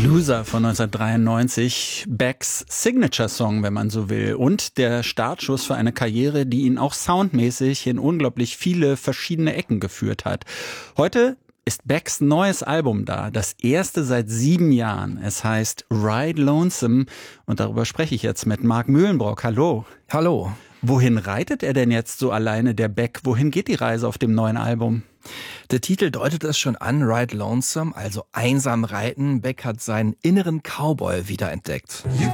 Loser von 1993, Becks Signature-Song, wenn man so will. Und der Startschuss für eine Karriere, die ihn auch soundmäßig in unglaublich viele verschiedene Ecken geführt hat. Heute ist Becks neues Album da, das erste seit 7 Jahren. Es heißt Ride Lonesome und darüber spreche ich jetzt mit Marc Mühlenbrock. Hallo. Hallo. Wohin reitet er denn jetzt so alleine, der Beck? Wohin geht die Reise auf dem neuen Album? Der Titel deutet es schon an, Ride Lonesome, also einsam reiten. Beck hat seinen inneren Cowboy wiederentdeckt.